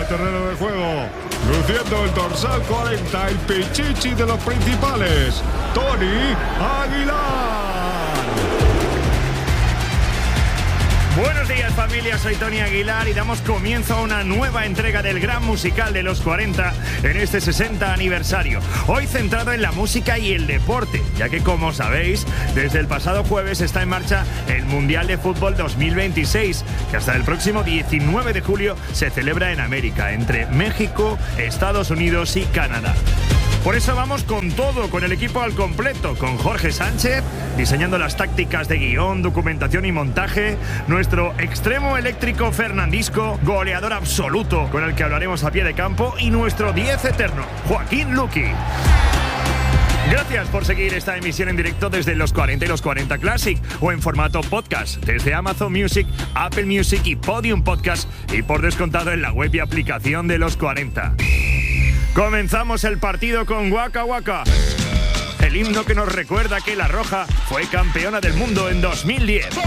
terreno de juego, luciendo el dorsal 40, el pichichi de los principales, Tony Aguilar. Buenos días, familia, soy Tony Aguilar y damos comienzo a una nueva entrega del gran musical de los 40 en este 60 aniversario. Hoy centrado en la música y el deporte, ya que, como sabéis, desde el pasado jueves está en marcha el Mundial de Fútbol 2026, que hasta el próximo 19 de julio se celebra en América, entre México, Estados Unidos y Canadá. Por eso vamos con todo, con el equipo al completo, con Jorge Sánchez, diseñando las tácticas de guión, documentación y montaje, nuestro extremo eléctrico Fernandisco, goleador absoluto, con el que hablaremos a pie de campo, y nuestro 10 eterno, Joaquín Luqui. Gracias por seguir esta emisión en directo desde Los 40 y Los 40 Classic o en formato podcast desde Amazon Music, Apple Music y Podium Podcast, y por descontado en la web y aplicación de Los 40. Comenzamos el partido con Waka Waka, el himno que nos recuerda que La Roja fue campeona del mundo en 2010.